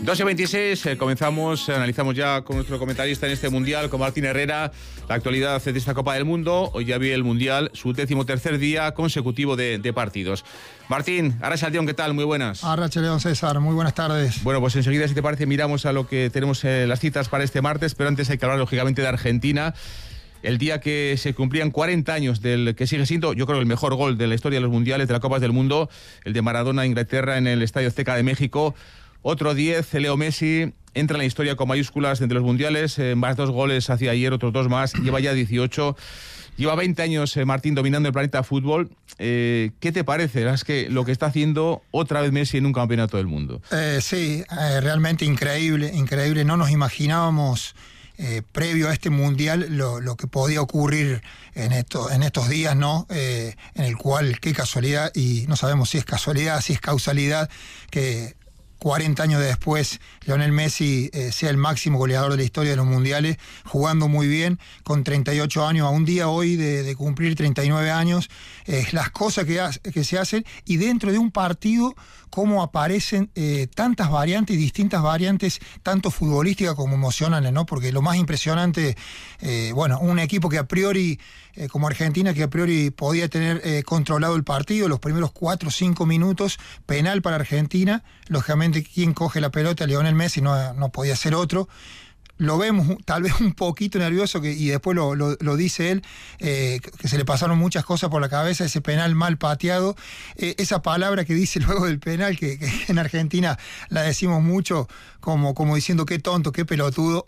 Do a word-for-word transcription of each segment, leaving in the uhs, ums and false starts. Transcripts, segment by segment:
doce veintiséis, eh, comenzamos, analizamos ya con nuestro comentarista en este Mundial, con Martín Herrera, la actualidad de esta Copa del Mundo. Hoy ya vi el Mundial, su decimotercer día consecutivo de, de partidos. Martín, Arrachaldeón, ¿qué tal? Muy buenas. Arrachaldeón, César, muy buenas tardes. Bueno, pues enseguida, si te parece, miramos a lo que tenemos eh, las citas para este martes, pero antes hay que hablar, lógicamente, de Argentina. El día que se cumplían cuarenta años del que sigue siendo, yo creo, el mejor gol de la historia de los mundiales, de las Copas del Mundo, el de Maradona a Inglaterra en el Estadio Azteca de México. Otro diez, Leo Messi, entra en la historia con mayúsculas entre los mundiales, eh, más dos goles hacia ayer, otros dos más, lleva ya dieciocho. Lleva veinte años, eh, Martín, dominando el planeta fútbol. Eh, ¿Qué te parece? Es que lo que está haciendo otra vez Messi en un campeonato del mundo. Eh, sí, eh, realmente increíble, increíble. No nos imaginábamos eh, previo a este mundial lo, lo que podía ocurrir en, esto, en estos días, ¿no? Eh, en el cual, qué casualidad, y no sabemos si es casualidad, si es causalidad, que cuarenta años después, Lionel Messi eh, sea el máximo goleador de la historia de los mundiales, jugando muy bien, con treinta y ocho años, a un día hoy de, de cumplir treinta y nueve años, eh, las cosas que, ha, que se hacen, y dentro de un partido, cómo aparecen eh, tantas variantes, distintas variantes, tanto futbolísticas como emocionales, ¿no? Porque lo más impresionante, eh, bueno, un equipo que a priori, eh, como Argentina, que a priori podía tener eh, controlado el partido, los primeros cuatro o cinco minutos, penal para Argentina, lógicamente quien coge la pelota, Lionel Messi, no, no podía ser otro. Lo vemos tal vez un poquito nervioso, que, y después lo, lo, lo dice él, eh, que se le pasaron muchas cosas por la cabeza, ese penal mal pateado, eh, esa palabra que dice luego del penal, que, que en Argentina la decimos mucho, como, como diciendo qué tonto, qué pelotudo,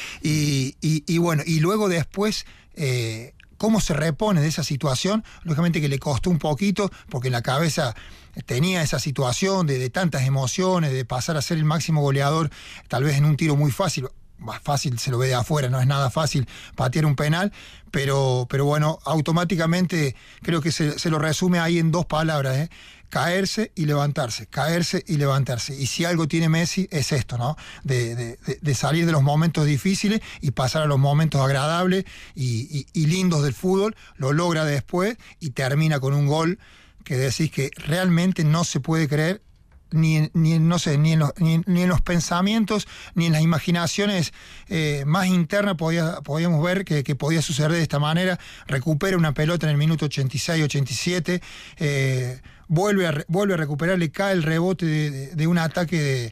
y, y, y bueno, y luego después... Eh, cómo se repone de esa situación, lógicamente que le costó un poquito, porque en la cabeza tenía esa situación de, de tantas emociones, de pasar a ser el máximo goleador, tal vez en un tiro muy fácil, más fácil se lo ve de afuera, no es nada fácil patear un penal, pero, pero bueno, automáticamente creo que se, se lo resume ahí en dos palabras, ¿eh? Caerse y levantarse, caerse y levantarse. Y si algo tiene Messi es esto, ¿no? De, de, de salir de los momentos difíciles y pasar a los momentos agradables y, y, y lindos del fútbol, lo logra después y termina con un gol que decís que realmente no se puede creer. Ni, ni, no sé, ni, en los, ni, ni en los pensamientos, ni en las imaginaciones eh, más internas podía, podíamos ver que, que podía suceder de esta manera. Recupera una pelota en el minuto ochenta y seis, ochenta y siete, eh, vuelve, a, vuelve a recuperar, le cae el rebote de, de, de un ataque de,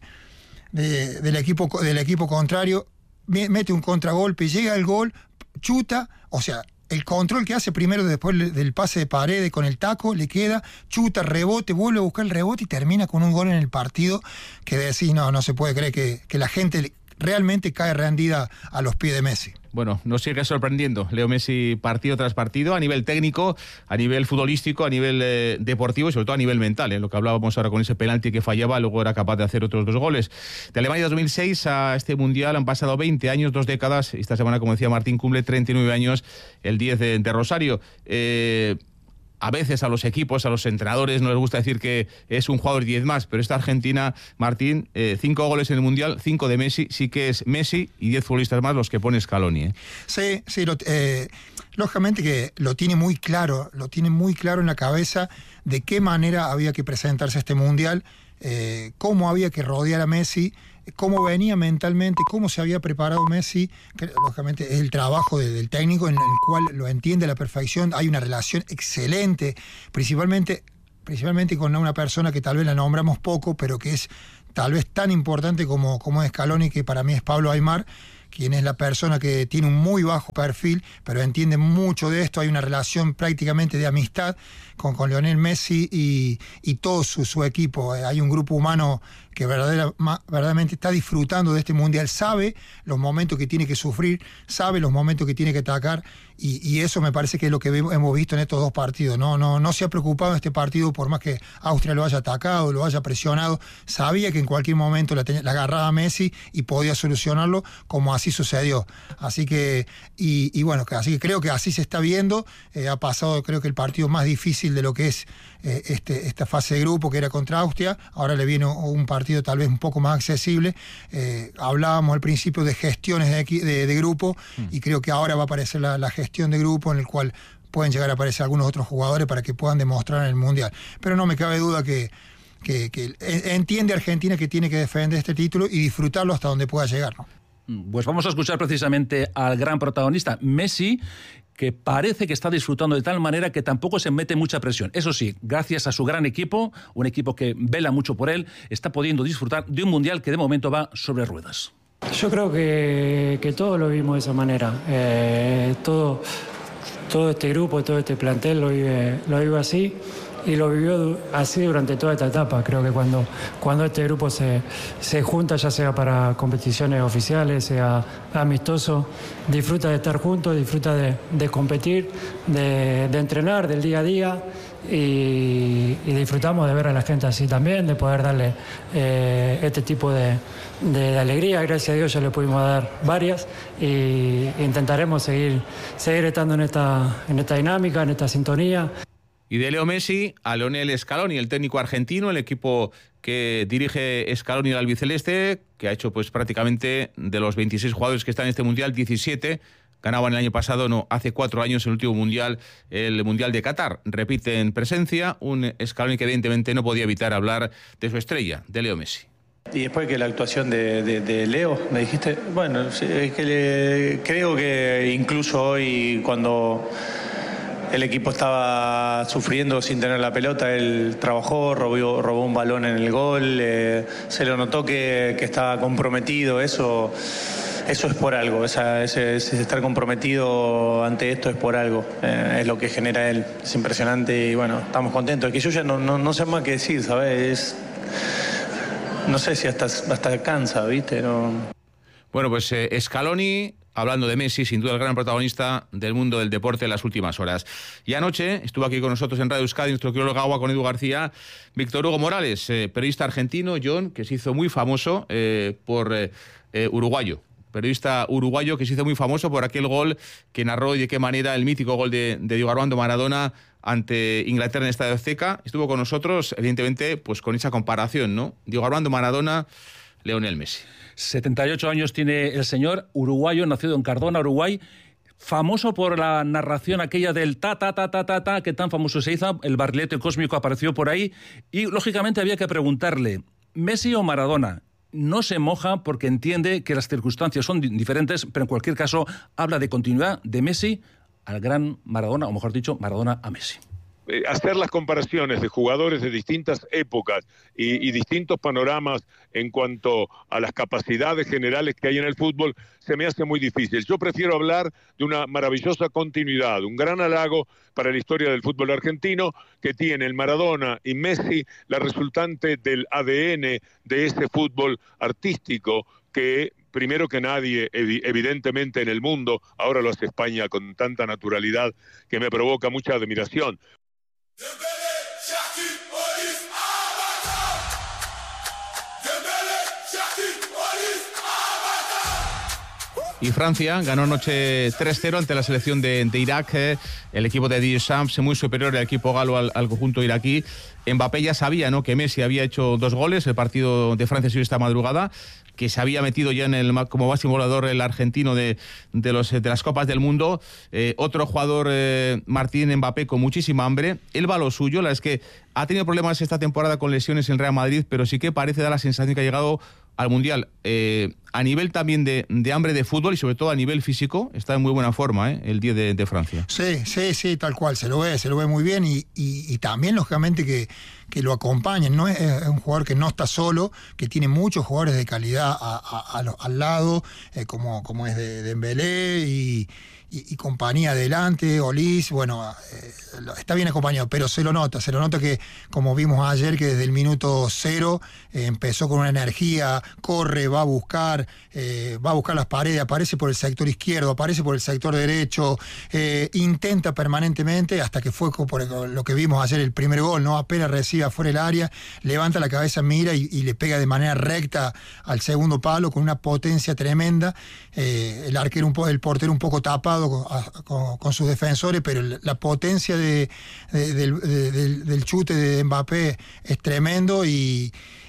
de, del, equipo, del equipo contrario, mete un contragolpe, llega el gol, chuta, o sea... El control que hace primero después del pase de Paredes con el taco, le queda, chuta, rebote, vuelve a buscar el rebote y termina con un gol en el partido que decís, no, no se puede creer que, que la gente realmente cae rendida a los pies de Messi. Bueno, nos sigue sorprendiendo Leo Messi partido tras partido, a nivel técnico, a nivel futbolístico, a nivel eh, deportivo y sobre todo a nivel mental, ¿eh? Lo que hablábamos ahora con ese penalti que fallaba, luego era capaz de hacer otros dos goles. De Alemania dos mil seis a este Mundial han pasado veinte años, dos décadas. Esta semana, como decía Martín, cumple treinta y nueve años el diez de, de Rosario. Eh... A veces a los equipos, a los entrenadores no les gusta decir que es un jugador diez más, pero esta Argentina, Martín, eh, cinco goles en el Mundial, cinco de Messi, sí que es Messi y diez futbolistas más los que pone Scaloni, ¿eh? Sí, sí, lo, eh, lógicamente que lo tiene muy claro, lo tiene muy claro en la cabeza de qué manera había que presentarse a este Mundial, eh, cómo había que rodear a Messi, cómo venía mentalmente, cómo se había preparado Messi, que lógicamente es el trabajo de, del técnico en el cual lo entiende a la perfección, hay una relación excelente, principalmente, principalmente con una persona que tal vez la nombramos poco, pero que es tal vez tan importante como, como es Scaloni, que para mí es Pablo Aimar, quien es la persona que tiene un muy bajo perfil, pero entiende mucho de esto, hay una relación prácticamente de amistad con, con Lionel Messi y, y todo su, su equipo, hay un grupo humano que verdadera, verdaderamente está disfrutando de este Mundial, sabe los momentos que tiene que sufrir, sabe los momentos que tiene que atacar, y, y eso me parece que es lo que hemos visto en estos dos partidos, no, no, no se ha preocupado en este partido por más que Austria lo haya atacado, lo haya presionado, sabía que en cualquier momento la, tenía, la agarraba Messi y podía solucionarlo, como así sucedió, así que, y, y bueno, así que creo que así se está viendo, eh, ha pasado creo que el partido más difícil de lo que es eh, este, esta fase de grupo, que era contra Austria, ahora le viene un partido tal vez un poco más accesible, eh, hablábamos al principio de gestiones de, de, de grupo, mm. y creo que ahora va a aparecer la, la gestión de grupo en el cual pueden llegar a aparecer algunos otros jugadores para que puedan demostrar en el Mundial, pero no me cabe duda que que, que entiende Argentina que tiene que defender este título y disfrutarlo hasta donde pueda llegar, ¿no? Pues vamos a escuchar precisamente al gran protagonista, Messi, que parece que está disfrutando de tal manera que tampoco se mete mucha presión. Eso sí, gracias a su gran equipo, un equipo que vela mucho por él, está pudiendo disfrutar de un mundial que de momento va sobre ruedas. Yo creo que, que todos lo vimos de esa manera. Eh, todo, todo este grupo, todo este plantel lo vive, lo vive así. Y lo vivió así durante toda esta etapa. Creo que cuando, cuando este grupo se, se junta, ya sea para competiciones oficiales, sea amistoso, disfruta de estar juntos, disfruta de, de competir, de, de entrenar, del día a día. Y, y disfrutamos de ver a la gente así también, de poder darle eh, este tipo de, de alegría. Gracias a Dios ya le pudimos dar varias y intentaremos seguir, seguir estando en esta, en esta dinámica, en esta sintonía. Y de Leo Messi a Lionel Scaloni, el técnico argentino, el equipo que dirige Scaloni, el albiceleste, que ha hecho pues prácticamente de los veintiséis jugadores que están en este Mundial, diecisiete ganaban el año pasado, no, hace cuatro años el último Mundial, el Mundial de Qatar. Repite en presencia un Scaloni que evidentemente no podía evitar hablar de su estrella, de Leo Messi. Y después que la actuación de, de, de Leo, me dijiste, bueno, es que le, creo que incluso hoy cuando el equipo estaba sufriendo sin tener la pelota, él trabajó, robó, robó un balón en el gol, eh, se lo notó que, que estaba comprometido, eso, eso es por algo, esa, ese, ese estar comprometido ante esto es por algo, eh, es lo que genera él, es impresionante y bueno, estamos contentos, es que yo ya no, no, no sé más qué decir, ¿sabes? Es, no sé si hasta, hasta cansa, ¿viste? No. Bueno, pues eh, Scaloni, hablando de Messi, sin duda el gran protagonista del mundo del deporte en las últimas horas. Y anoche estuvo aquí con nosotros en Radio Euskadi, nuestro querido Agua con Edu García, Víctor Hugo Morales, eh, periodista argentino, John, que se hizo muy famoso eh, por eh, eh, uruguayo. Periodista uruguayo que se hizo muy famoso por aquel gol que narró y de qué manera el mítico gol de, de Diego Armando Maradona ante Inglaterra en el Estadio Azteca. Estuvo con nosotros, evidentemente, pues con esa comparación, ¿no? Diego Armando Maradona, Lionel Messi. setenta y ocho años tiene el señor, uruguayo, nacido en Cardona, Uruguay, famoso por la narración aquella del ta, ta, ta, ta, ta, ta, que tan famoso se hizo, el barrilete cósmico apareció por ahí, y lógicamente había que preguntarle, ¿Messi o Maradona? No se moja porque entiende que las circunstancias son diferentes, pero en cualquier caso habla de continuidad de Messi al gran Maradona, o mejor dicho, Maradona a Messi. Hacer las comparaciones de jugadores de distintas épocas y, y distintos panoramas en cuanto a las capacidades generales que hay en el fútbol se me hace muy difícil. Yo prefiero hablar de una maravillosa continuidad, un gran halago para la historia del fútbol argentino que tiene el Maradona y Messi, la resultante del A D N de ese fútbol artístico que primero que nadie, evidentemente en el mundo, ahora lo hace España con tanta naturalidad que me provoca mucha admiración. Y Francia ganó anoche tres cero ante la selección de, de Irak. Eh, el equipo de Deschamps muy superior al equipo galo al, al conjunto iraquí. Mbappé ya sabía, ¿no?, que Messi había hecho dos goles. El partido de Francia se dio esta madrugada, que se había metido ya en el como máximo goleador el argentino de, de, los, de las Copas del Mundo. Eh, otro jugador, eh, Martín Mbappé, con muchísima hambre. Él va a lo suyo. La es que ha tenido problemas esta temporada con lesiones en Real Madrid, pero sí que parece dar la sensación que ha llegado al Mundial eh, a nivel también de, de hambre de fútbol y sobre todo a nivel físico. Está en muy buena forma, ¿eh?, el diez de, de Francia. Sí, sí, sí, tal cual, se lo ve, se lo ve muy bien y, y, y también lógicamente que, que lo acompañen, ¿no? Es, es un jugador que no está solo, que tiene muchos jugadores de calidad a, a, a lo, al lado, eh, como, como es de, de Dembélé y, y, y compañía adelante, Olís, bueno, eh, está bien acompañado, pero se lo nota, se lo nota que, como vimos ayer, que desde el minuto cero eh, empezó con una energía, corre, va a buscar, eh, va a buscar las paredes, aparece por el sector izquierdo, aparece por el sector derecho, eh, intenta permanentemente, hasta que fue por lo que vimos ayer el primer gol, ¿no? Apenas recibe afuera el área, levanta la cabeza, mira y, y le pega de manera recta al segundo palo con una potencia tremenda. Eh, el arquero, un po, el portero un poco tapado con, con, con sus defensores, pero la potencia de, de, del, de, del, del chute de Mbappé es tremendo y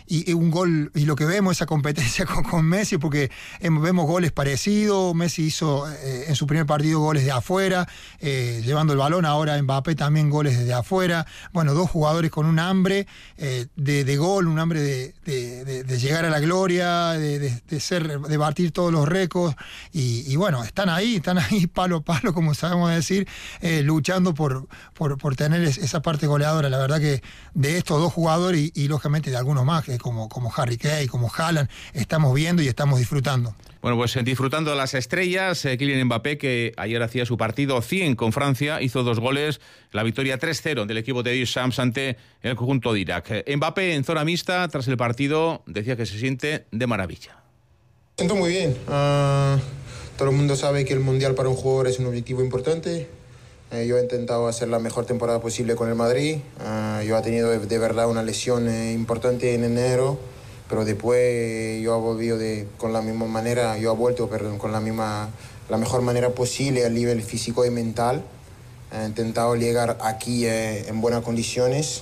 y, y un gol, y lo que vemos esa competencia con, con Messi, porque hemos, vemos goles parecidos. Messi hizo eh, en su primer partido goles de afuera, eh, llevando el balón, ahora Mbappé también goles desde afuera. Bueno, dos jugadores con un hambre eh, de, de gol, un hambre de, de, de, de llegar a la gloria, de, de, de ser, de batir todos los récords, y, y bueno, están ahí, están ahí palo a palo, como sabemos decir, eh, luchando por, por, por tener esa parte goleadora. La verdad que de estos dos jugadores y, y lógicamente de algunos más, que como, como Harry Kane, como Haaland, estamos viendo y estamos disfrutando. Bueno, pues eh, disfrutando de las estrellas, eh, Kylian Mbappé, que ayer hacía su partido cien con Francia, hizo dos goles, la victoria tres cero del equipo de Deschamps ante el conjunto de Irak. Eh, Mbappé en zona mixta, tras el partido, decía que se siente de maravilla. Me siento muy bien. Uh, todo el mundo sabe que el Mundial para un jugador es un objetivo importante. Eh, yo he intentado hacer la mejor temporada posible con el Madrid. Uh, yo he tenido de, de verdad una lesión eh, importante en enero, pero después yo he volvido de, con la misma manera, yo he vuelto, perdón, con la misma, la mejor manera posible a nivel físico y mental. He intentado llegar aquí eh, en buenas condiciones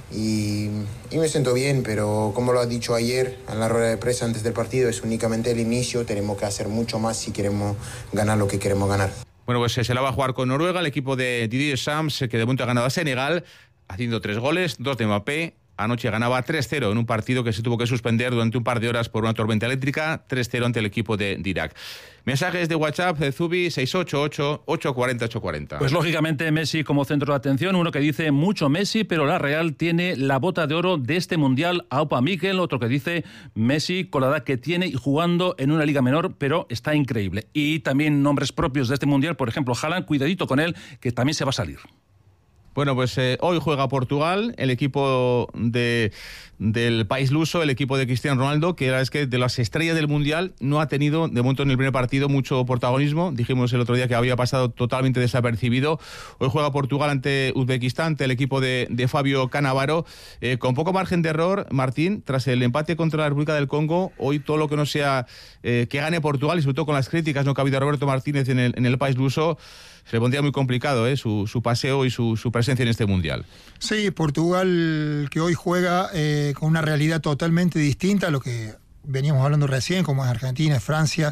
y, y me siento bien, pero como lo has dicho ayer en la rueda de prensa antes del partido, es únicamente el inicio, tenemos que hacer mucho más si queremos ganar lo que queremos ganar. Bueno, pues se la va a jugar con Noruega, el equipo de Didier Deschamps, que de momento ha ganado a Senegal, haciendo tres goles, dos de Mbappé. Anoche ganaba tres cero en un partido que se tuvo que suspender durante un par de horas por una tormenta eléctrica, tres cero ante el equipo de, de Irak. Mensajes de WhatsApp de Zubi, seis ocho ocho, ocho cuatro cero, ocho cuatro cero. Pues lógicamente Messi como centro de atención, uno que dice mucho Messi, pero la Real tiene la bota de oro de este Mundial, Aupa Mikel, otro que dice Messi con la edad que tiene y jugando en una liga menor, pero está increíble. Y también nombres propios de este Mundial, por ejemplo, Haaland, cuidadito con él, que también se va a salir. Bueno, pues eh, hoy juega Portugal, el equipo de, del país luso, el equipo de Cristiano Ronaldo, que es que de las estrellas del Mundial no ha tenido, de momento en el primer partido, mucho protagonismo. Dijimos el otro día que había pasado totalmente desapercibido. Hoy juega Portugal ante Uzbekistán, ante el equipo de, de Fabio Cannavaro, eh, con poco margen de error, Martín, tras el empate contra la República del Congo. Hoy todo lo que no sea eh, que gane Portugal, y sobre todo con las críticas no que ha habido a Roberto Martínez en el, en el país luso, se le pondría muy complicado eh, su, su paseo y su, su presencia en este Mundial. Sí, Portugal que hoy juega eh, con una realidad totalmente distinta a lo que veníamos hablando recién, como es Argentina, es Francia,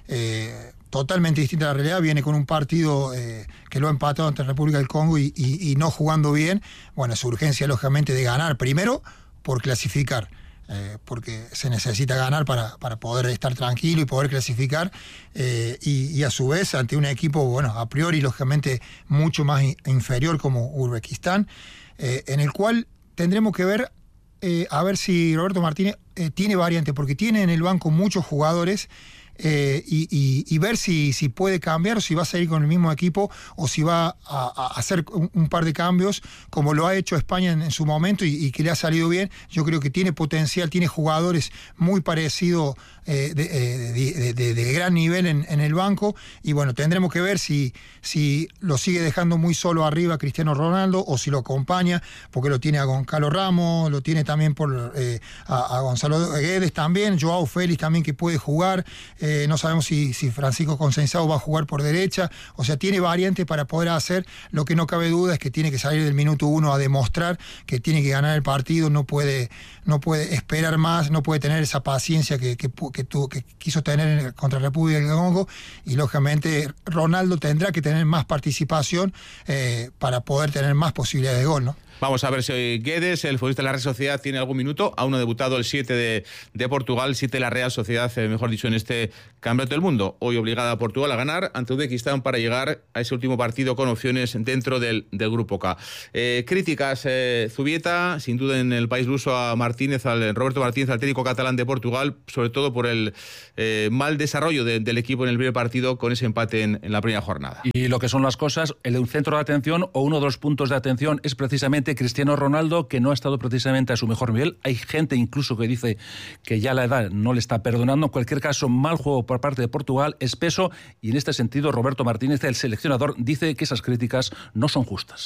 eh, totalmente distinta a la realidad. Viene con un partido eh, que lo ha empatado ante la República del Congo y, y, y no jugando bien. Bueno, su urgencia lógicamente de ganar, primero por clasificar. Eh, porque se necesita ganar para, para poder estar tranquilo y poder clasificar, eh, y, y a su vez ante un equipo, bueno, a priori lógicamente mucho más in, inferior como Uzbekistán, eh, en el cual tendremos que ver eh, a ver si Roberto Martínez eh, tiene variante, porque tiene en el banco muchos jugadores. Eh, y, y, y ver si, si puede cambiar o si va a seguir con el mismo equipo o si va a, a hacer un, un par de cambios como lo ha hecho España en, en su momento y, y que le ha salido bien. Yo creo que tiene potencial, tiene jugadores muy parecidos eh, de, de, de, de, de gran nivel en, en el banco, y bueno, tendremos que ver si, si lo sigue dejando muy solo arriba Cristiano Ronaldo o si lo acompaña, porque lo tiene a Gonzalo Ramos, lo tiene también por eh, a, a Gonzalo Guedes también, Joao Félix también que puede jugar. Eh, Eh, no sabemos si, si Francisco Conceição va a jugar por derecha, o sea, tiene variantes para poder hacer. Lo que no cabe duda es que tiene que salir del minuto uno a demostrar que tiene que ganar el partido, no puede, no puede esperar más, no puede tener esa paciencia que, que, que, tuvo, que quiso tener contra la República del Congo, y lógicamente Ronaldo tendrá que tener más participación eh, para poder tener más posibilidades de gol, ¿no? Vamos a ver si Guedes, el futbolista de la Real Sociedad, tiene algún minuto. Aún no ha debutado el siete de, de Portugal, siete de la Real Sociedad, eh, mejor dicho, en este Campeonato del Mundo. Hoy obligada a Portugal a ganar ante Uzbekistán para llegar a ese último partido con opciones dentro del, del Grupo K. Eh, críticas, eh, Zubieta, sin duda en el país luso a Martínez, al Roberto Martínez, al técnico catalán de Portugal, sobre todo por el eh, mal desarrollo de, del equipo en el primer partido con ese empate en, en la primera jornada. Y lo que son las cosas, el centro de atención o uno de los puntos de atención es precisamente Cristiano Ronaldo, que no ha estado precisamente a su mejor nivel. Hay gente incluso que dice que ya la edad no le está perdonando. En cualquier caso, mal juego por parte de Portugal, espeso, y en este sentido Roberto Martínez, el seleccionador, dice que esas críticas no son justas.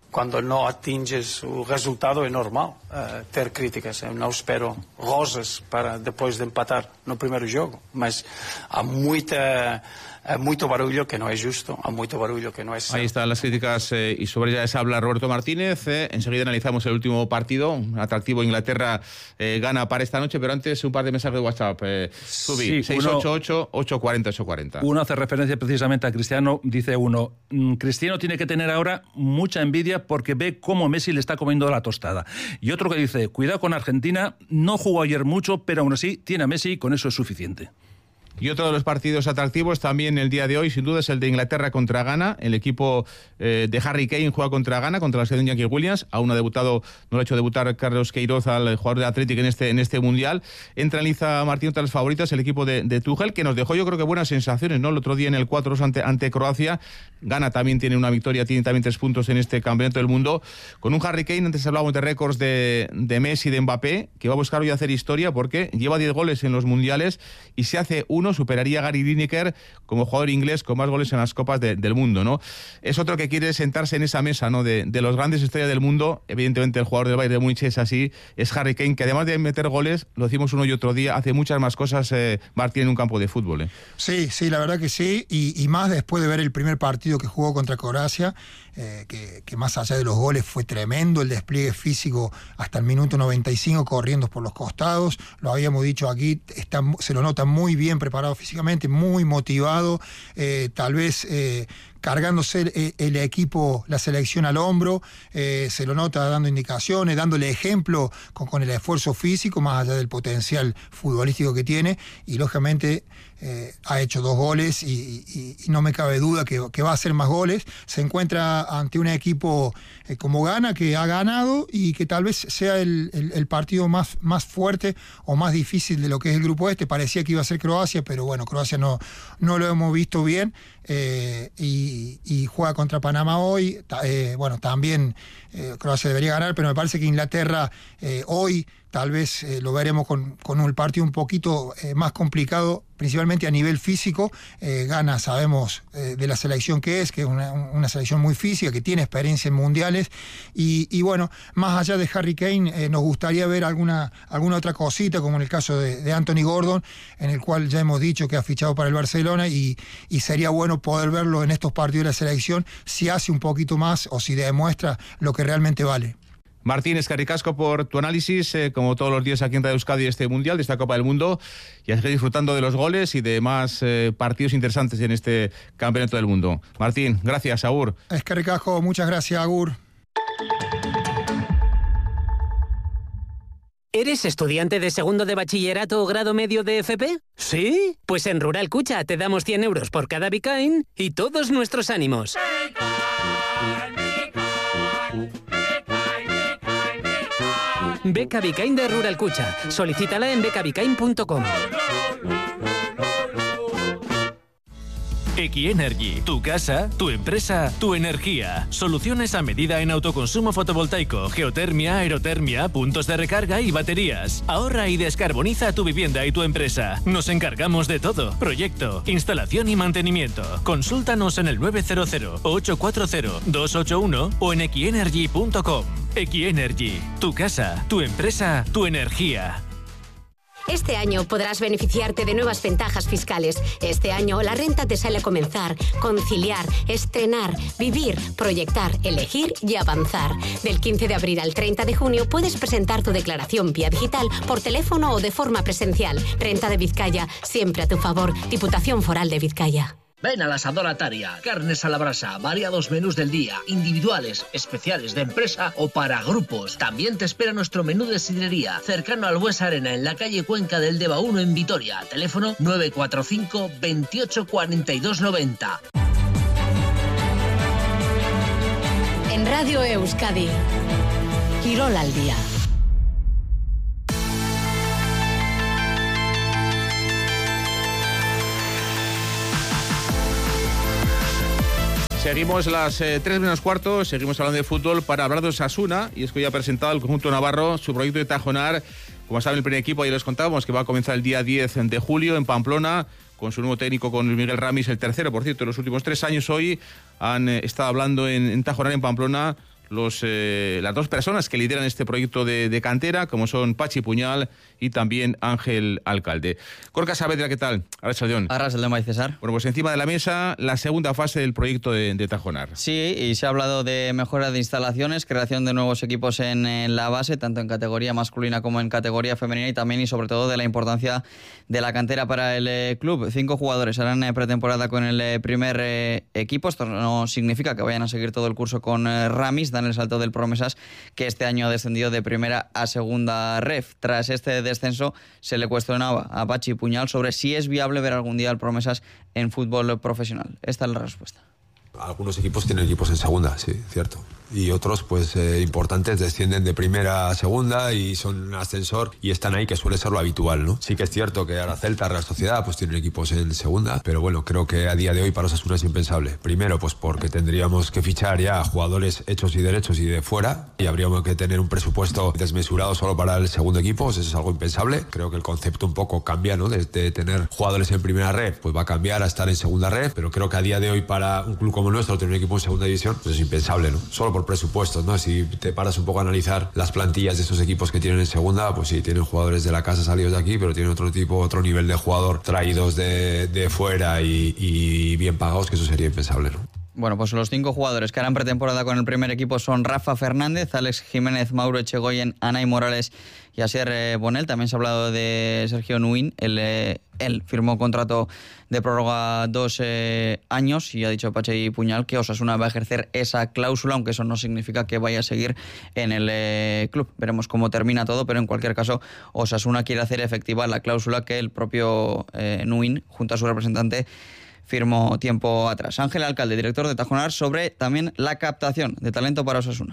Quando não atinges o resultado é normal uh, ter críticas. Eu não espero rosas para depois de empatar no primeiro jogo, mas há muita... Hay mucho barullo que no es justo, hay mucho barullo que no es... Ahí están las críticas eh, y sobre ellas habla Roberto Martínez. Eh. Enseguida analizamos el último partido, un atractivo Inglaterra eh, gana para esta noche, pero antes un par de mensajes de WhatsApp. Eh, Subi, sí, seis ocho ocho, ocho cuatro cero, ocho cuatro cero. Uno hace referencia precisamente a Cristiano, dice uno, Cristiano tiene que tener ahora mucha envidia porque ve cómo Messi le está comiendo la tostada. Y otro que dice, cuidado con Argentina, no jugó ayer mucho, pero aún así tiene a Messi y con eso es suficiente. Y otro de los partidos atractivos también el día de hoy, sin duda, es el de Inglaterra contra Ghana. El equipo eh, de Harry Kane juega contra Ghana, contra la selección de Iñaki Williams. Aún no ha debutado, no lo ha hecho debutar Carlos Queiroz, al jugador de Athletic en este, en este Mundial. Entra en liza Martín entre las favoritas el equipo de, de Tuchel, que nos dejó yo creo que buenas sensaciones, ¿no? El otro día en el cuatro dos ante, ante Croacia. Ghana también tiene una victoria, tiene también tres puntos en este Campeonato del Mundo. Con un Harry Kane, antes hablábamos de récords de, de Messi, de Mbappé, que va a buscar hoy hacer historia porque lleva diez goles en los Mundiales y si hace uno superaría a Gary Lineker como jugador inglés con más goles en las Copas de, del Mundo, ¿no? Es otro que quiere sentarse en esa mesa, ¿no? De, de los grandes estrellas del mundo. Evidentemente el jugador del Bayern de Múnich es así, es Harry Kane, que además de meter goles, lo decimos uno y otro día, hace muchas más cosas, eh, Martín, en un campo de fútbol, ¿eh? Sí, sí, la verdad que sí, y, y más después de ver el primer partido que jugó contra Croacia, eh, que, que más allá de los goles fue tremendo, el despliegue físico hasta el minuto noventa y cinco corriendo por los costados, lo habíamos dicho aquí, está, se lo nota muy bien preparado físicamente, muy motivado, eh, tal vez eh, cargándose el, el equipo, la selección al hombro, eh, se lo nota dando indicaciones, dándole ejemplo con, con el esfuerzo físico, más allá del potencial futbolístico que tiene, y lógicamente eh, ha hecho dos goles y, y, y no me cabe duda que, que va a hacer más goles. Se encuentra ante un equipo eh, como Ghana, que ha ganado y que tal vez sea el, el, el partido más, más fuerte o más difícil de lo que es el grupo este. Parecía que iba a ser Croacia, pero bueno, Croacia no, no lo hemos visto bien. Eh, y, y juega contra Panamá hoy, eh, bueno, también eh, Croacia debería ganar, pero me parece que Inglaterra eh, hoy tal vez eh, lo veremos con, con un partido un poquito eh, más complicado, principalmente a nivel físico. eh, Ghana sabemos eh, de la selección que es, que es una, una selección muy física, que tiene experiencia en mundiales, y, y bueno, más allá de Harry Kane, eh, nos gustaría ver alguna, alguna otra cosita, como en el caso de, de Anthony Gordon, en el cual ya hemos dicho que ha fichado para el Barcelona, y, y sería bueno poder verlo en estos partidos de la selección, si hace un poquito más o si demuestra lo que realmente vale. Martín, escarricasco por tu análisis, eh, como todos los días aquí en Radio Euskadi, este Mundial, de esta Copa del Mundo, y a seguir disfrutando de los goles y de más eh, partidos interesantes en este Campeonato del Mundo. Martín, gracias, agur. Escarricasco, muchas gracias, agur. ¿Eres estudiante de segundo de bachillerato o grado medio de F P? ¿Sí? Pues en Rural Cucha te damos cien euros por cada Bitcoin y todos nuestros ánimos. Beca Bitcoin de Rural Cucha. Solicítala en beca bitcoin punto com. Equienergy, tu casa, tu empresa, tu energía. Soluciones a medida en autoconsumo fotovoltaico, geotermia, aerotermia, puntos de recarga y baterías. Ahorra y descarboniza tu vivienda y tu empresa. Nos encargamos de todo. Proyecto, instalación y mantenimiento. Consúltanos en el nueve cero cero, ocho cuatro cero, dos ocho uno o en equienergy punto com. Equienergy, tu casa, tu empresa, tu energía. Este año podrás beneficiarte de nuevas ventajas fiscales. Este año la renta te sale a comenzar, conciliar, estrenar, vivir, proyectar, elegir y avanzar. Del quince de abril al treinta de junio puedes presentar tu declaración vía digital, por teléfono o de forma presencial. Renta de Vizcaya, siempre a tu favor. Diputación Foral de Vizcaya. Ven al Asador Ataria, carnes a la brasa, variados menús del día, individuales, especiales de empresa o para grupos. También te espera nuestro menú de sidrería, cercano al Bues Arena, en la calle Cuenca del Deva uno en Vitoria. Teléfono nueve cuatro cinco, veintiocho cuarenta y dos noventa. En Radio Euskadi, Quirol al día. Seguimos las eh, tres menos cuarto, seguimos hablando de fútbol para hablar de Osasuna, y es que hoy ha presentado el conjunto navarro su proyecto de Tajonar. Como saben, el primer equipo, ayer les contábamos que va a comenzar el día diez de julio en Pamplona, con su nuevo técnico, con Miguel Ramis, el tercero, por cierto, en los últimos tres años. Hoy han eh, estado hablando en, en Tajonar, en Pamplona, los, eh, las dos personas que lideran este proyecto de, de cantera, como son Pachi Puñal y también Ángel Alcalde. Gorka Saavedra, ¿qué tal? Arratsaldeon. Arratsaldeon, bai, César. Bueno, pues encima de la mesa la segunda fase del proyecto de, de Tajonar. Sí, y se ha hablado de mejora de instalaciones, creación de nuevos equipos en, en la base, tanto en categoría masculina como en categoría femenina, y también y sobre todo de la importancia de la cantera para el eh, club. Cinco jugadores harán eh, pretemporada con el eh, primer eh, equipo. Esto no significa que vayan a seguir todo el curso con eh, Ramis, dan el salto del Promesas, que este año ha descendido de primera a segunda ref. Tras este descenso se le cuestionaba a Pachi Puñal sobre si es viable ver algún día al Promesas en fútbol profesional. Esta es la respuesta. Algunos equipos tienen equipos en segunda, sí, cierto. Y otros, pues, eh, importantes, descienden de primera a segunda y son ascensor y están ahí, que suele ser lo habitual, ¿no? Sí que es cierto que ahora Celta, Real Sociedad, pues tienen equipos en segunda, pero bueno, creo que a día de hoy para Osasuna es impensable. Primero, pues porque tendríamos que fichar ya jugadores hechos y derechos y de fuera, y habríamos que tener un presupuesto desmesurado solo para el segundo equipo, eso es algo impensable. Creo que el concepto un poco cambia, ¿no? Desde tener jugadores en primera red, pues va a cambiar a estar en segunda red, pero creo que a día de hoy para un club como nuestro tener un equipo en segunda división, pues es impensable, ¿no? Solo por presupuestos, ¿no? Si te paras un poco a analizar las plantillas de esos equipos que tienen en segunda, pues sí, tienen jugadores de la casa salidos de aquí, pero tienen otro tipo, otro nivel de jugador traídos de, de fuera y, y bien pagados, que eso sería impensable, ¿no? Bueno, pues los cinco jugadores que harán pretemporada con el primer equipo son Rafa Fernández, Alex Jiménez, Mauro Echegoyen, Anay Morales y Asier Bonel. También se ha hablado de Sergio Nuin. Él, eh, él firmó contrato de prórroga dos eh, años y ha dicho Pachi Puñal que Osasuna va a ejercer esa cláusula, aunque eso no significa que vaya a seguir en el eh, club. Veremos cómo termina todo, pero en cualquier caso Osasuna quiere hacer efectiva la cláusula que el propio eh, Nuin, junto a su representante, firmó tiempo atrás. Ángel Alcalde, director de Tajonar, sobre también la captación de talento para Osasuna.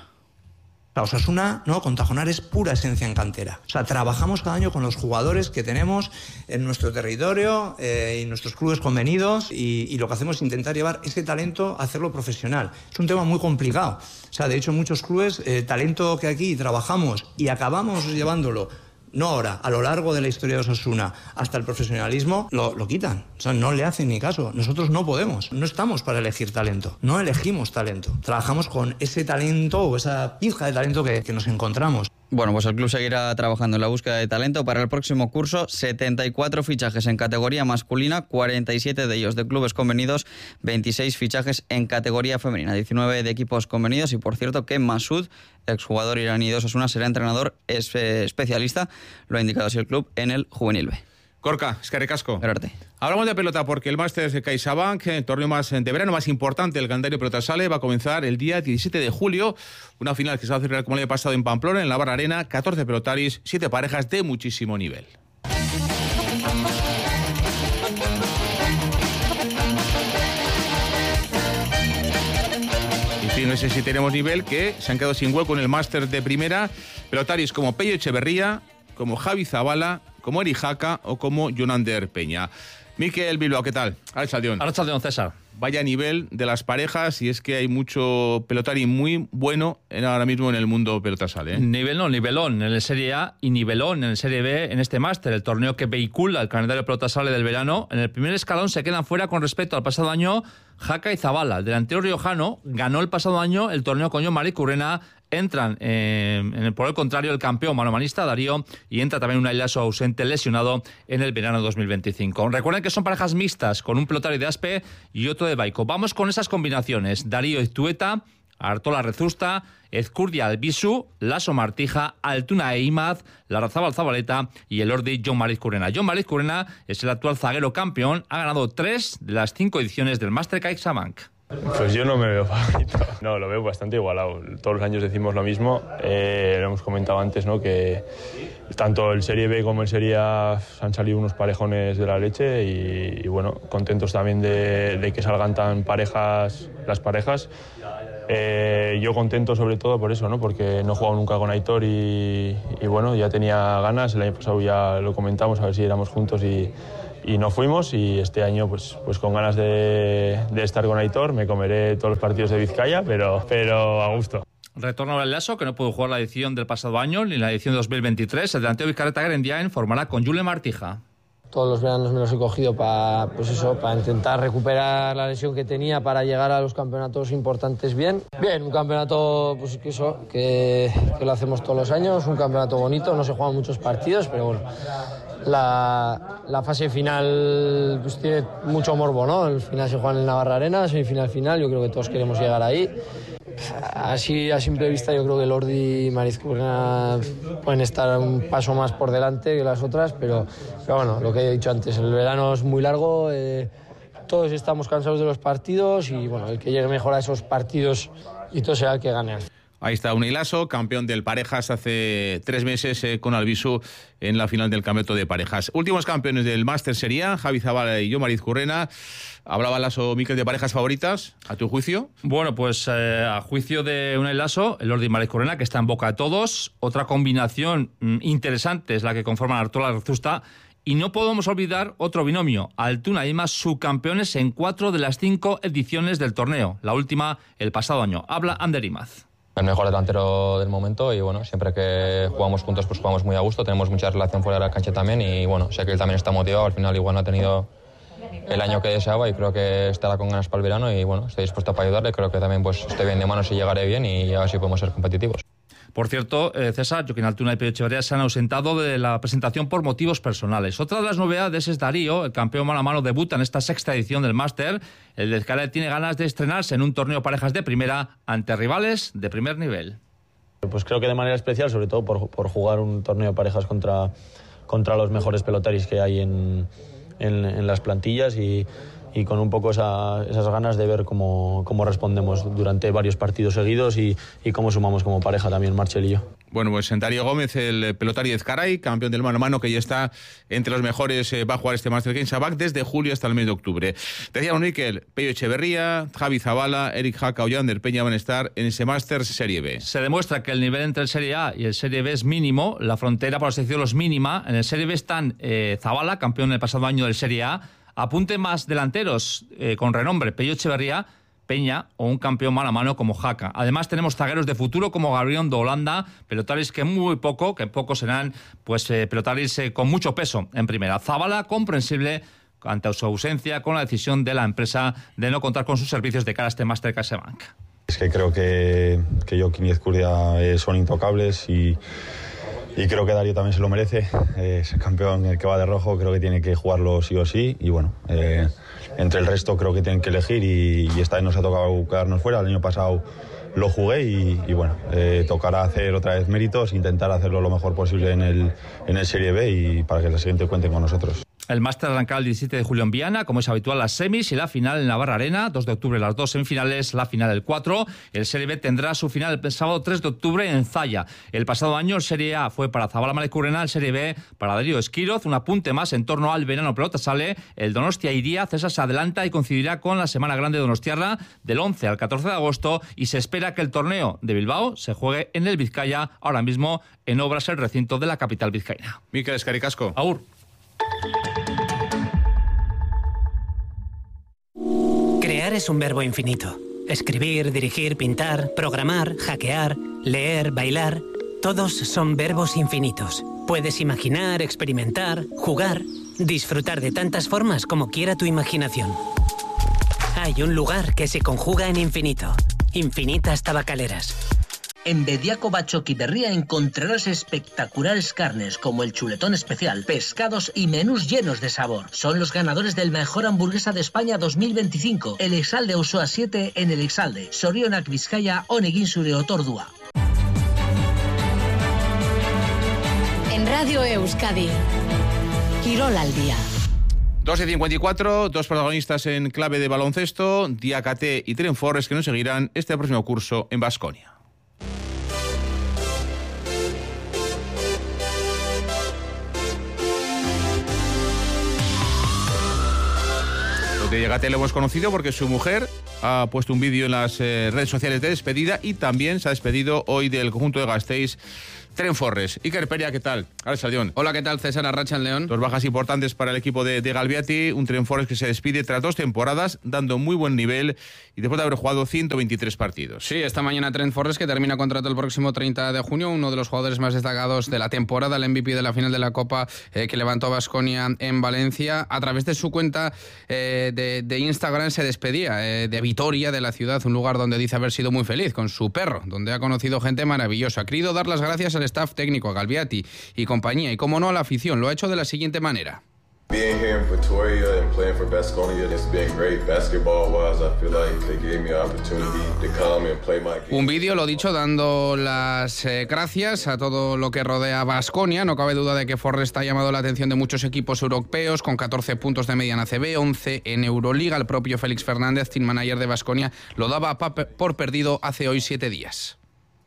La Osasuna, ¿no? Con Tajonar es pura esencia en cantera. O sea, trabajamos cada año con los jugadores que tenemos en nuestro territorio eh, y nuestros clubes convenidos y, y lo que hacemos es intentar llevar ese talento a hacerlo profesional. Es un tema muy complicado. O sea, de hecho, en muchos clubes, eh, talento que aquí trabajamos y acabamos llevándolo, no ahora, a lo largo de la historia de Osasuna, hasta el profesionalismo, lo, lo quitan. O sea, no le hacen ni caso. Nosotros no podemos. No estamos para elegir talento. No elegimos talento. Trabajamos con ese talento o esa pizca de talento que, que nos encontramos. Bueno, pues el club seguirá trabajando en la búsqueda de talento para el próximo curso. setenta y cuatro fichajes en categoría masculina, cuarenta y siete de ellos de clubes convenidos, veintiséis fichajes en categoría femenina, diecinueve de equipos convenidos. Y por cierto que Masud, exjugador iraní de Osasuna, será entrenador especialista, lo ha indicado así el club, en el Juvenil B. Gorka, eskerrik asko. Gerarte. Hablamos de pelota porque el Masters de CaixaBank, el torneo más de verano más importante del calendario Pelota Sale, va a comenzar el día diecisiete de julio. Una final que se va a celebrar como el año pasado en Pamplona, en la Barra Arena. catorce pelotaris, siete parejas de muchísimo nivel. Y sí, no sé si tenemos nivel, que se han quedado sin hueco en el Masters de primera. Pelotaris como Pello Echeverría, como Javi Zabala, como Eri Jaca o como Jonander Peña. Mikel Bilbao, ¿qué tal? Arratsaldeon. Arratsaldeon, César. Vaya nivel de las parejas, y es que hay mucho pelotari muy bueno en, ahora mismo en el mundo pelota sale, ¿eh? Nivel no, nivelón en el Serie A y nivelón en el Serie B en este máster, el torneo que vehicula el calendario pelota sale del verano. En el primer escalón se quedan fuera con respecto al pasado año Jaca y Zabala. El delantero riojano ganó el pasado año el torneo con Jon-Mari Currena. Entran, eh, en el, por el contrario, el campeón manomanista Darío, y entra también un Ailaso ausente lesionado en el verano dos mil veinticinco. Recuerden que son parejas mixtas, con un pelotari de Aspe y otro de Baico. Vamos con esas combinaciones: Darío Iztueta, Artola Rezusta, Ezcurdia Albizu, Laso Martija, Altuna e Imaz, Larrazabal Zabaleta y el Ordi Jon-Mari Currena. Jon-Mari Currena es el actual zaguero campeón, ha ganado tres de las cinco ediciones del Master CaixaBank. Pues yo no me veo favorito. No, lo veo bastante igualado. Todos los años decimos lo mismo. Eh, lo hemos comentado antes, ¿no? Que tanto el Serie B como el Serie A han salido unos parejones de la leche y, y bueno, contentos también de, de que salgan tan parejas las parejas. Eh, yo contento sobre todo por eso, ¿no? Porque no he jugado nunca con Aitor y, y bueno, ya tenía ganas. El año pasado ya lo comentamos, a ver si éramos juntos y Y no fuimos, y este año pues, pues con ganas de, de estar con Aitor. Me comeré todos los partidos de Vizcaya, pero, pero a gusto. Retorno al Laso, que no pudo jugar la edición del pasado año ni la edición de dos mil veintitrés. El delantero Vizcarreta Guerendiain formará con Julen Martija. todos los veranos me los he cogido para, pues eso, para intentar recuperar la lesión que tenía para llegar a los campeonatos importantes bien. Bien, un campeonato pues que eso, que, que lo hacemos todos los años, un campeonato bonito, no se juegan muchos partidos, pero bueno, la, la fase final pues tiene mucho morbo, ¿no? El final se juega en el Navarra Arena, semifinal final, yo creo que todos queremos llegar ahí. Así a simple vista yo creo que Lordi y Marizkurena pueden estar un paso más por delante que las otras, pero, pero bueno, lo que he dicho antes, el verano es muy largo, eh, todos estamos cansados de los partidos y bueno, el que llegue mejor a esos partidos y todo será el que gane. Ahí está Unai Laso, campeón del Parejas hace tres meses eh, con Albisu en la final del campeonato de parejas. Últimos campeones del Máster serían Javi Zabala y yo, Marizkurena. Hablaba Laso, Mikel, de parejas favoritas, ¿a tu juicio? Bueno, pues eh, a juicio de Unai Laso, el Lordi Marizkurena, que está en boca de todos. Otra combinación mm, interesante es la que conforman Artola Rezusta. Y no podemos olvidar otro binomio, Altuna y Imaz, subcampeones en cuatro de las cinco ediciones del torneo. La última el pasado año. Habla Ander Imaz. El mejor delantero del momento y bueno, siempre que jugamos juntos pues jugamos muy a gusto, tenemos mucha relación fuera de la cancha también y bueno, sé que él también está motivado, al final igual no ha tenido el año que deseaba y creo que estará con ganas para el verano y bueno, estoy dispuesto para ayudarle, creo que también pues estoy bien de manos y llegaré bien y a ver si podemos ser competitivos. Por cierto, eh, César, Joaquín Altuna y Pello Echeverría se han ausentado de la presentación por motivos personales. Otra de las novedades es Darío, el campeón mano a mano, debuta en esta sexta edición del Máster. El de Ezcárate tiene ganas de estrenarse en un torneo parejas de primera ante rivales de primer nivel. Pues creo que de manera especial, sobre todo por, por jugar un torneo de parejas contra, contra los mejores pelotaris que hay en, en, en las plantillas y... y con un poco esa, esas ganas de ver cómo, cómo respondemos durante varios partidos seguidos y, y cómo sumamos como pareja también Marcel y yo. Bueno, pues Darío Gómez, el pelotari de Ezcaray, campeón del mano a mano, que ya está entre los mejores, eh, va a jugar este Master Games Sabac desde julio hasta el mes de octubre. Decíamos, Mikel, Pello Echeverría, Javi Zabala, Eric Jaca o Yander Peña van a estar en ese Master Serie B. Se demuestra que el nivel entre el Serie A y el Serie B es mínimo, la frontera, por así decirlo, es mínima. En el Serie B están eh, Zabala, campeón el pasado año del Serie A, apunte más delanteros eh, con renombre, Pello Echeverría, Peña o un campeón mano a mano como Jaca. Además tenemos zagueros de futuro como Gabriel de Holanda, pelotaris que muy poco, que poco serán pues eh, pelotaris eh, con mucho peso en primera. Zabala, comprensible ante su ausencia con la decisión de la empresa de no contar con sus servicios de cara a este Máster CaixaBank. Es que creo que, que Joaquín y Ezcurdia eh, son intocables y... Y creo que Darío también se lo merece, eh, es el campeón el que va de rojo, creo que tiene que jugarlo sí o sí y bueno, eh, entre el resto creo que tienen que elegir y, y esta vez nos ha tocado quedarnos fuera, el año pasado lo jugué y, y bueno, eh, tocará hacer otra vez méritos, intentar hacerlo lo mejor posible en el, en el Serie B y para que la siguiente cuenten con nosotros. El Máster arrancará el diecisiete de julio en Viana, como es habitual, las semis y la final en Navarra Arena, dos de octubre las dos semifinales, la final el cuatro. El Serie B tendrá su final el sábado tres de octubre en Zalla. El pasado año el Serie A fue para Zabala Marizkurena, el Serie B para Darío Esquiroz. Un apunte más en torno al verano pelota sale. El Donostia iría, César se adelanta y coincidirá con la Semana Grande de Donostiarra del once al catorce de agosto y se espera que el torneo de Bilbao se juegue en el Vizcaya, ahora mismo en obras el recinto de la capital vizcaína. Mikel Escaricasco. Agur. Crear es un verbo infinito. Escribir, dirigir, pintar, programar, hackear, leer, bailar... Todos son verbos infinitos. Puedes imaginar, experimentar, jugar, disfrutar de tantas formas como quiera tu imaginación. Hay un lugar que se conjuga en infinito. Infinitas Tabacaleras. En Bediaco Bachoqui Berría encontrarás espectaculares carnes como el chuletón especial, pescados y menús llenos de sabor. Son los ganadores del Mejor Hamburguesa de España dos mil veinticinco. El Exalde Usoa siete en el Exalde. Sorionak Vizcaya, Honegin zure otordua. En Radio Euskadi, Quirol al día. dos y cincuenta y cuatro, dos protagonistas en clave de baloncesto, Diakate y Tren Forres, que nos seguirán este próximo curso en Baskonia. De Diakate lo hemos conocido porque su mujer ha puesto un vídeo en las eh, redes sociales de despedida y también se ha despedido hoy del conjunto de Gasteiz Tren Forres. Iker Peria, ¿qué tal? Arracha León. Hola, ¿qué tal? César Arracha León. Dos bajas importantes para el equipo de, de Galbiati. Un Tren Forres que se despide tras dos temporadas, dando muy buen nivel y después de haber jugado ciento veintitrés partidos. Sí, esta mañana Tren Forres, que termina contrato el próximo treinta de junio, uno de los jugadores más destacados de la temporada, el M V P de la final de la Copa eh, que levantó Baskonia en Valencia. A través de su cuenta eh, de, de Instagram se despedía eh, de Vitoria, de la ciudad, un lugar donde dice haber sido muy feliz, con su perro, donde ha conocido gente maravillosa. Ha querido dar las gracias al staff técnico, a Galbiati y compañía, y como no a la afición. Lo ha hecho de la siguiente manera. Being here in Pretoria and playing for Baskonia, it's been great. Basketball-wise, I feel like they gave me an opportunity to come and play my game. Un vídeo, lo dicho, dando las eh, gracias a todo lo que rodea a Baskonia. No cabe duda de que Forrest ha llamado la atención de muchos equipos europeos, con catorce puntos de media en A C B, once en Euroliga. El propio Félix Fernández, team manager de Baskonia, lo daba por perdido hace hoy siete días.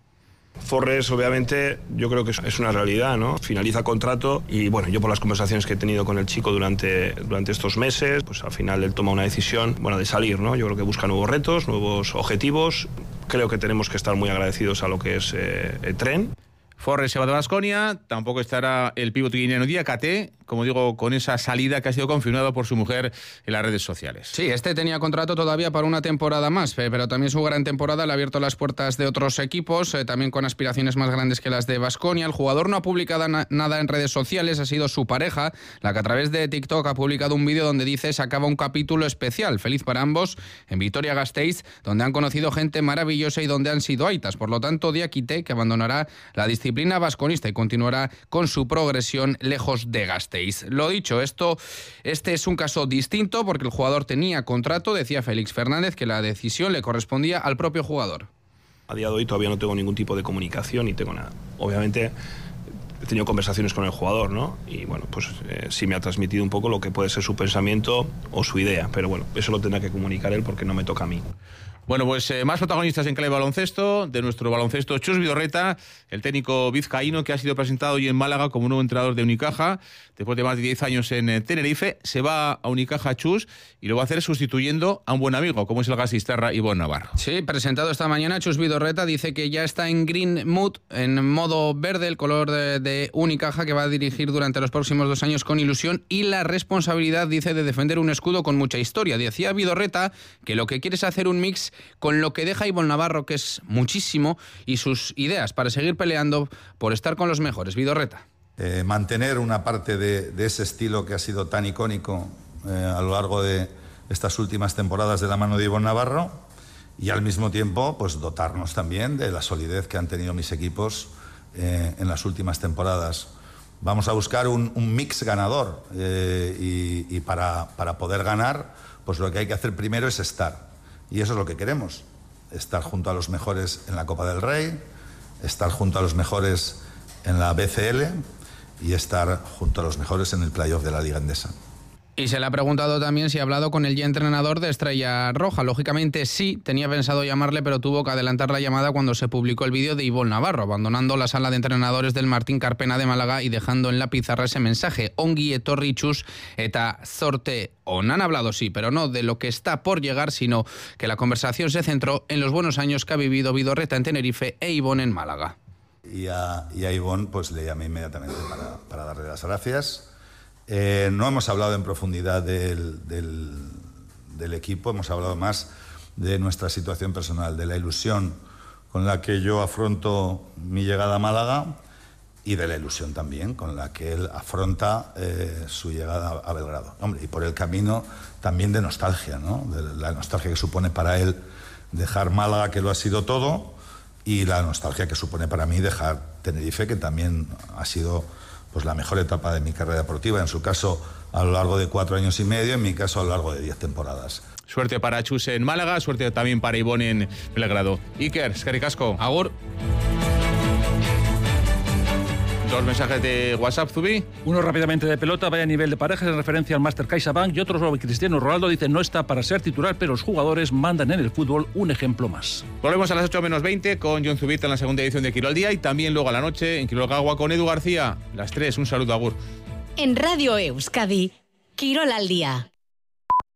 Forrest, obviamente, yo creo que es una realidad, ¿no? Finaliza contrato y, bueno, yo por las conversaciones que he tenido con el chico durante, durante estos meses, pues al final él toma una decisión, bueno, de salir, ¿no? Yo creo que busca nuevos retos, nuevos objetivos. Creo que tenemos que estar muy agradecidos a lo que es eh, el Tren. Forrest se va de Baskonia, tampoco estará el pívot guineano Diakate, como digo, con esa salida que ha sido confirmada por su mujer en las redes sociales. Sí, este tenía contrato todavía para una temporada más, pero también su gran temporada le ha abierto las puertas de otros equipos, eh, también con aspiraciones más grandes que las de Baskonia. El jugador no ha publicado na- nada en redes sociales, ha sido su pareja, la que a través de TikTok ha publicado un vídeo donde dice se acaba un capítulo especial, feliz para ambos, en Vitoria-Gasteiz, donde han conocido gente maravillosa y donde han sido aitas. Por lo tanto, Diakite, que abandonará la disciplina disciplina vasconista y continuará con su progresión lejos de Gasteiz. Lo dicho, esto, este es un caso distinto porque el jugador tenía contrato, decía Félix Fernández que la decisión le correspondía al propio jugador. A día de hoy todavía no tengo ningún tipo de comunicación ni tengo nada. Obviamente he tenido conversaciones con el jugador, ¿no? Y bueno, pues eh, sí me ha transmitido un poco lo que puede ser su pensamiento o su idea, pero bueno, eso lo tendrá que comunicar él porque no me toca a mí. Bueno, pues eh, más protagonistas en clave baloncesto, de nuestro baloncesto, Chus Vidorreta, el técnico vizcaíno que ha sido presentado hoy en Málaga como nuevo entrenador de Unicaja, después de más de diez años en eh, Tenerife, se va a Unicaja Chus y lo va a hacer sustituyendo a un buen amigo, como es el gasistarra Ivonne Navarro. Sí, presentado esta mañana, Chus Vidorreta dice que ya está en green mood, en modo verde, el color de, de Unicaja, que va a dirigir durante los próximos dos años con ilusión y la responsabilidad, dice, de defender un escudo con mucha historia. Decía Vidorreta que lo que quiere es hacer un mix con lo que deja Ivonne Navarro, que es muchísimo, y sus ideas para seguir peleando por estar con los mejores. Vidorreta. Eh, mantener una parte de, de ese estilo que ha sido tan icónico eh, a lo largo de estas últimas temporadas de la mano de Ivonne Navarro y al mismo tiempo pues dotarnos también de la solidez que han tenido mis equipos eh, en las últimas temporadas. Vamos a buscar un, un mix ganador eh, y, y para, para poder ganar pues lo que hay que hacer primero es estar. Y eso es lo que queremos, estar junto a los mejores en la Copa del Rey, estar junto a los mejores en la B C L y estar junto a los mejores en el playoff de la Liga Endesa. Y se le ha preguntado también si ha hablado con el ya entrenador de Estrella Roja. Lógicamente sí, tenía pensado llamarle, pero tuvo que adelantar la llamada cuando se publicó el vídeo de Ivonne Navarro, abandonando la sala de entrenadores del Martín Carpena de Málaga y dejando en la pizarra ese mensaje: Ongi etorri Chus eta zorte on. Han hablado sí, pero no de lo que está por llegar, sino que la conversación se centró en los buenos años que ha vivido Vidorreta en Tenerife e Ivonne en Málaga. Y a, y a Ivonne pues le llamé inmediatamente para, para darle las gracias. Eh, no hemos hablado en profundidad del, del, del equipo, hemos hablado más de nuestra situación personal, de la ilusión con la que yo afronto mi llegada a Málaga y de la ilusión también con la que él afronta eh, su llegada a Belgrado. Hombre, y por el camino también de nostalgia, ¿no? De la nostalgia que supone para él dejar Málaga, que lo ha sido todo, y la nostalgia que supone para mí dejar Tenerife, que también ha sido pues la mejor etapa de mi carrera deportiva, en su caso a lo largo de cuatro años y medio, en mi caso a lo largo de diez temporadas. Suerte para Chus en Málaga, suerte también para Ivonne en Belgrado. Iker, eskerrik asko. Agur. Dos mensajes de WhatsApp, Zubi. Uno rápidamente de pelota, vaya a nivel de parejas en referencia al Master CaixaBank, y otro sobre Cristiano Ronaldo. Dice no está para ser titular, pero los jugadores mandan en el fútbol, un ejemplo más. Volvemos a las ocho menos veinte con Jon Zubita en la segunda edición de Quiro al Día y también luego a la noche en Quiro Gagua con Edu García. Las tres, un saludo, agur. En Radio Euskadi, Quirol al Día.